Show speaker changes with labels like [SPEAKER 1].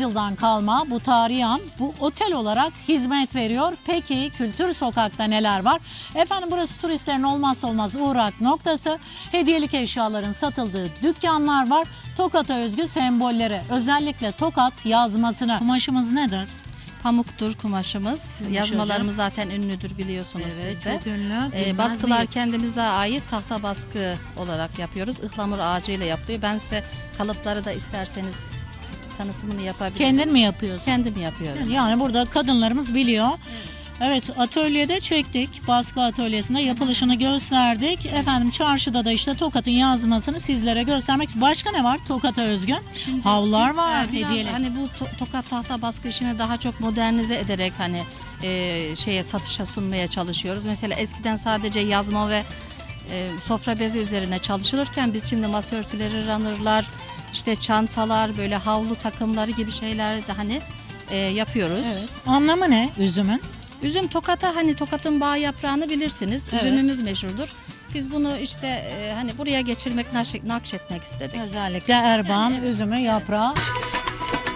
[SPEAKER 1] yüzyıldan kalma bu tarihi an bu otel olarak hizmet veriyor. Peki Kültür Sokak'ta neler var? Efendim burası turistlerin olmazsa olmaz uğrak noktası. Hediyelik eşyaların satıldığı dükkanlar var. Tokat'a özgü sembolleri, özellikle Tokat yazmasını. Kumaşımız nedir?
[SPEAKER 2] Pamuktur kumaşımız. Yazmalarımız zaten ünlüdür biliyorsunuz siz de.
[SPEAKER 1] Çok ünlü.
[SPEAKER 2] Baskılar kendimize ait tahta baskı olarak yapıyoruz. Ihlamur ağacıyla yapılıyor. Ben size kalıpları da isterseniz tanıtımını yapabilirim.
[SPEAKER 1] Kendin mi yapıyorsun?
[SPEAKER 2] Kendim yapıyorum.
[SPEAKER 1] Yani burada kadınlarımız biliyor. Evet, atölyede çektik. Baskı atölyesinde yapılışını gösterdik. Efendim çarşıda da işte Tokat'ın yazmasını sizlere göstermek. Başka ne var Tokat'a özgün? Havlular
[SPEAKER 2] Biz,
[SPEAKER 1] var,
[SPEAKER 2] biraz
[SPEAKER 1] hediyelik.
[SPEAKER 2] hani bu Tokat tahta baskı işini daha çok modernize ederek hani satışa sunmaya çalışıyoruz. Mesela eskiden sadece yazma ve sofra bezi üzerine çalışılırken biz şimdi masa örtüleri, runner'lar, işte çantalar, böyle havlu takımları gibi şeyler de hani yapıyoruz.
[SPEAKER 1] Evet. Anlamı ne üzümün?
[SPEAKER 2] Üzüm Tokat'ın bağ yaprağını bilirsiniz.
[SPEAKER 1] Evet.
[SPEAKER 2] Üzümümüz meşhurdur. Biz bunu işte hani buraya geçirmek, nakşetmek istedik.
[SPEAKER 1] Özellikle Erban üzümü yaprağı.